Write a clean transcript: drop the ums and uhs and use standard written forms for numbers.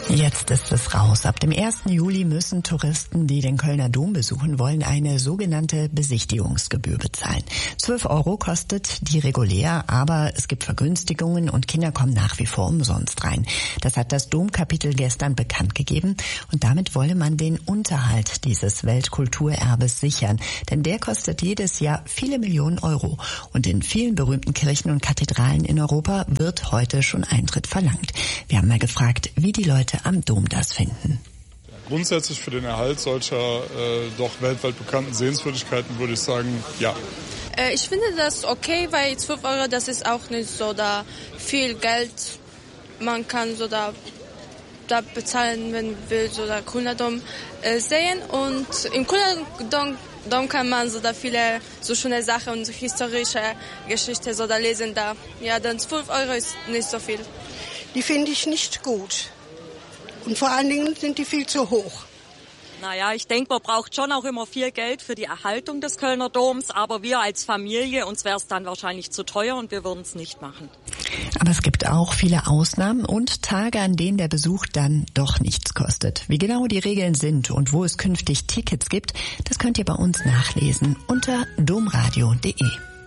Jetzt ist es raus. Ab dem 1. Juli müssen Touristen, die den Kölner Dom besuchen wollen, eine sogenannte Besichtigungsgebühr bezahlen. 12 € kostet die regulär, aber es gibt Vergünstigungen und Kinder kommen nach wie vor umsonst rein. Das hat das Domkapitel gestern bekannt gegeben und damit wolle man den Unterhalt dieses Weltkulturerbes sichern. Denn der kostet jedes Jahr viele Millionen Euro. Und in vielen berühmten Kirchen und Kathedralen in Europa wird heute schon Eintritt verlangt. Wir haben mal gefragt, wie die Leute am Dom das finden. Grundsätzlich für den Erhalt solcher doch weltweit bekannten Sehenswürdigkeiten würde ich sagen, ja. Ich finde das okay, weil 12 €, das ist auch nicht so da viel Geld. Man kann so da bezahlen, wenn man will, so der Kölner Dom sehen. Und im Kölner Dom kann man so da viele so schöne Sachen und so historische Geschichte so da lesen. Ja, dann 12 € ist nicht so viel. Die finde ich nicht gut. Und vor allen Dingen sind die viel zu hoch. Naja, ich denke, man braucht schon auch immer viel Geld für die Erhaltung des Kölner Doms. Aber wir als Familie, uns wäre es dann wahrscheinlich zu teuer und wir würden es nicht machen. Aber es gibt auch viele Ausnahmen und Tage, an denen der Besuch dann doch nichts kostet. Wie genau die Regeln sind und wo es künftig Tickets gibt, das könnt ihr bei uns nachlesen unter domradio.de.